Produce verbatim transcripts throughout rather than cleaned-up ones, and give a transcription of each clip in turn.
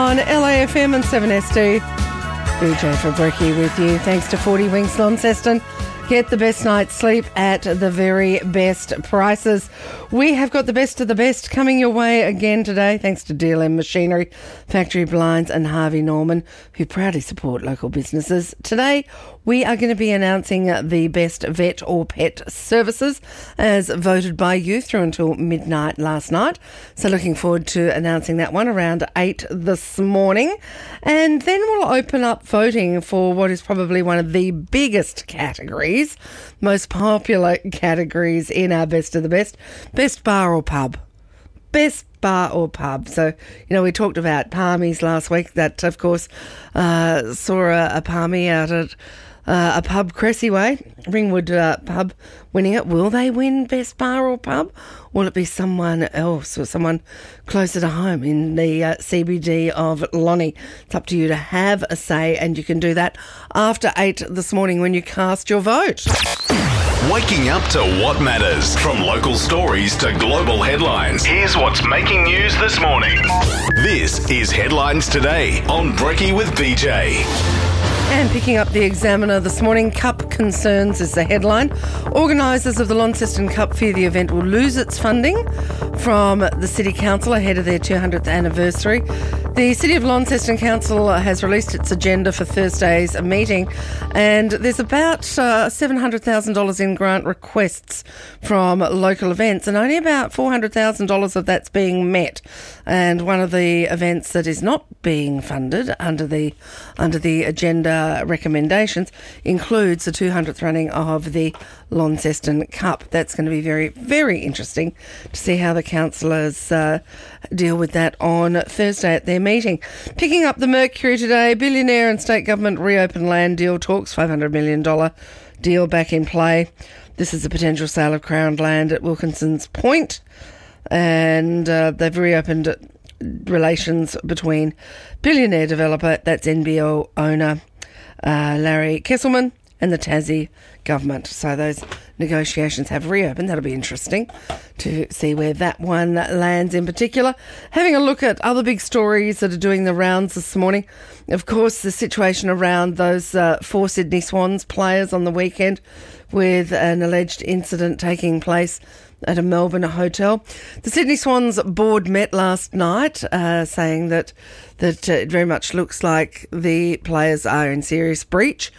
on L A F M and seven S D. B J for Brekkie with you. Thanks to forty Winks Launceston. Get the best night's sleep at the very best prices. We have got the best of the best coming your way again today, thanks to D L M Machinery, Factory Blinds and Harvey Norman, who proudly support local businesses. Today, we are going to be announcing the best vet or pet services as voted by you through until midnight last night. So looking forward to announcing that one around eight this morning. And then we'll open up voting for what is probably one of the biggest categories, most popular categories in our best of the best. Best bar or pub. Best bar or pub. So, you know, we talked about Palmies last week. That, of course, uh, saw a, a Palmy out at uh, a pub, Cressy Way, Ringwood uh, pub, winning it. Will they win best bar or pub? Will it be someone else or someone closer to home in the uh, C B D of Lonnie? It's up to you to have a say, and you can do that after eight this morning when you cast your vote. Waking up to what matters. From local stories to global headlines, here's what's making news this morning. This is Headlines Today on Brekkie with B J. And picking up the Examiner this morning, Cup concerns is the headline. Organisers of the Launceston Cup fear the event will lose its funding from the City Council ahead of their two hundredth anniversary. The City of Launceston Council has released its agenda for Thursday's meeting, and there's about uh, seven hundred thousand dollars in grant requests from local events, and only about four hundred thousand dollars of that's being met. And one of the events that is not being funded under the under the agenda recommendations includes the two hundredth running of the Launceston Cup. That's going to be very, very interesting to see how the councillors uh, deal with that on Thursday at their meeting. Picking up the Mercury today, billionaire and state government reopen land deal talks, five hundred million dollars deal back in play. This is a potential sale of Crown land at Wilkinson's Point, and uh, they've reopened relations between billionaire developer, that's N B O owner, Uh, Larry Kesselman, and the Tassie government. So those negotiations have reopened. That'll be interesting to see where that one lands in particular. Having a look at other big stories that are doing the rounds this morning. Of course, the situation around those uh, four Sydney Swans players on the weekend with an alleged incident taking place at a Melbourne hotel. The Sydney Swans board met last night, uh, saying that that uh, it very much looks like the players are in serious breach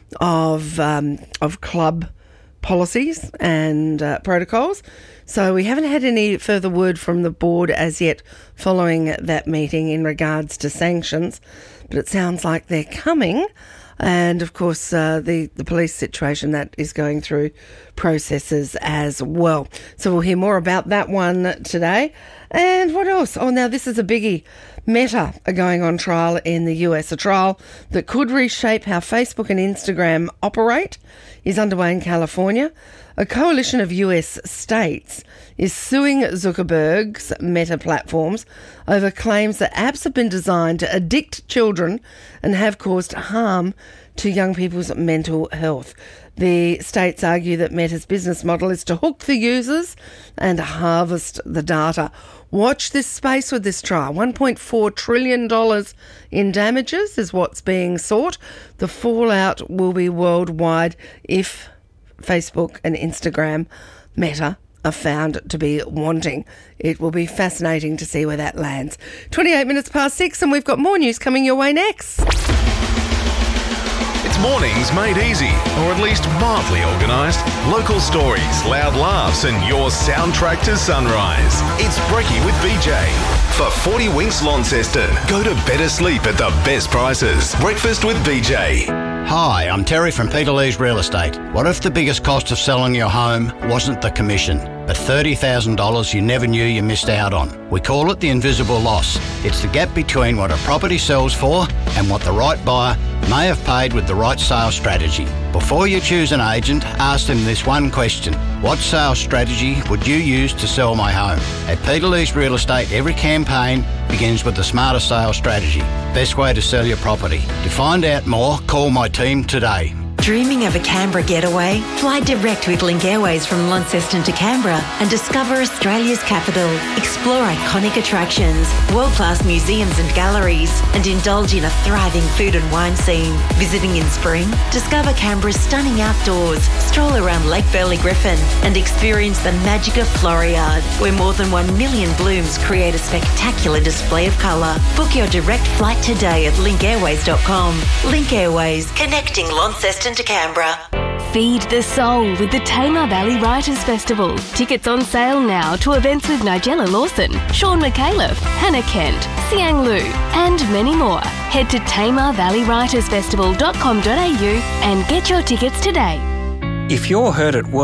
of um, of club policies and uh, protocols. So we haven't had any further word from the board as yet following that meeting in regards to sanctions, but it sounds like they're coming. And, of course, uh, the, the police situation that is going through processes as well. So we'll hear more about that one today. And what else? Oh, now this is a biggie. Meta are going on trial in the U S. A trial that could reshape how Facebook and Instagram operate is underway in California. A coalition of U S states is suing Zuckerberg's Meta platforms over claims that apps have been designed to addict children and have caused harm to young people's mental health. The states argue that Meta's business model is to hook the users and harvest the data. Watch this space with this trial. one point four trillion dollars in damages is what's being sought. The fallout will be worldwide if Facebook and Instagram, Meta, are found to be wanting. It will be fascinating to see where that lands. twenty-eight minutes past six, and we've got more news coming your way next. It's mornings made easy, or at least mildly organised. Local stories, loud laughs, and your soundtrack to sunrise. It's Brekkie with B J. For forty Winks Launceston, go to better sleep at the best prices. Breakfast with B J. Hi, I'm Terry from Peter Lee's Real Estate. What if the biggest cost of selling your home wasn't the commission, but thirty thousand dollars you never knew you missed out on? We call it the invisible loss. It's the gap between what a property sells for and what the right buyer may have paid with the right sales strategy. Before you choose an agent, ask them this one question. What sales strategy would you use to sell my home? At Peter Lee's Real Estate, every campaign begins with the smarter sales strategy. Best way to sell your property. To find out more, call my team today. Dreaming of a Canberra getaway? Fly direct with Link Airways from Launceston to Canberra and discover Australia's capital. Explore iconic attractions, world-class museums and galleries, and indulge in a thriving food and wine scene. Visiting in spring? Discover Canberra's stunning outdoors, stroll around Lake Burley Griffin, and experience the magic of Floriade, where more than one million blooms create a spectacular display of colour. Book your direct flight today at link airways dot com. Link Airways, connecting Launceston to Canberra. Feed the soul with the Tamar Valley Writers Festival. Tickets on sale now to events with Nigella Lawson, Sean McAuliffe, Hannah Kent, Siang Lu, and many more. Head to tamar valley writers festival dot com dot a u and get your tickets today. If you're hurt at work,